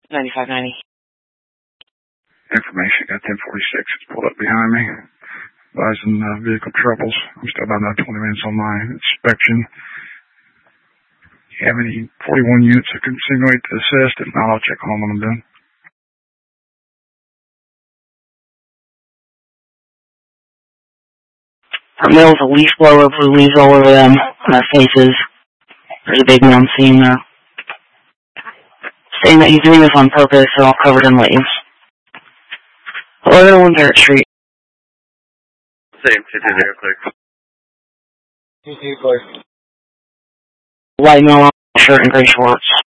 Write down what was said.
9590. Information, got 1046. It's pulled up behind me. Advising vehicle troubles. I'm still about another 20 minutes on my inspection. You have any 41 units that can simulate to assist? If not, I'll check on them when I'm done. Our mills a leaf blower, blue leaves all over them, on our faces. There's a big one I'm seeing there. Saying that he's doing this on purpose, they're all covered in leaves. 1101 Barrett Street. Same, 220, clear. 220, clear. Light mill on, shirt and gray shorts.